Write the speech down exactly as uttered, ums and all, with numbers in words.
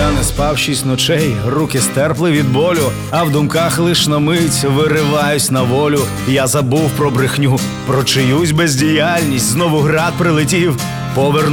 Я не спав шість ночей, руки стерпли від болю, а в думках лиш на мить вириваюсь на волю. Я забув про брехню, про чиюсь бездіяльність, знову град прилетів. Поверну